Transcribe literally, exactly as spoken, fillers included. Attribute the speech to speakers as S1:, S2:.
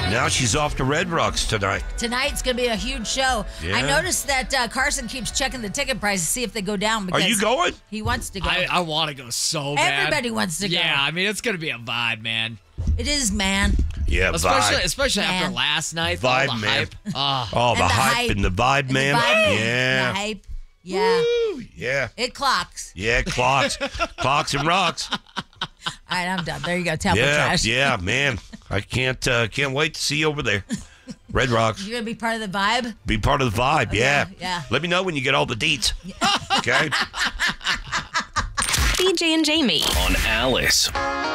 S1: Now she's off to Red Rocks tonight.
S2: Tonight's going to be a huge show.
S1: Yeah.
S2: I noticed that uh, Carson keeps checking the ticket prices to see if they go down.
S1: Are you going?
S2: He wants to go.
S3: I, I want to go so bad.
S2: Everybody wants to go.
S3: Yeah, I mean, it's going to be a vibe, man.
S2: It is, man.
S1: Yeah,
S3: Especially,
S1: vibe.
S3: especially
S2: Man.
S3: after last night.
S1: Vibe,
S3: all the
S1: man.
S3: hype. Oh.
S1: Oh, the,
S2: And the
S1: hype,
S2: hype.
S1: and the vibe,
S2: And the
S1: man.
S2: vibe,
S1: Yeah.
S2: The hype. Yeah.
S1: Woo, yeah.
S2: It clocks.
S1: Yeah, clocks. Clocks and rocks.
S2: All right, I'm done. There you go. Tampa
S1: Yeah,
S2: trash.
S1: yeah, man. I can't uh, can't wait to see you over there. Red Rocks.
S2: You're going to be part of the vibe?
S1: Be part of the vibe, yeah.
S2: yeah.
S1: Let me know when you get all the deets. Okay?
S4: B J and Jamie.
S5: On Alice.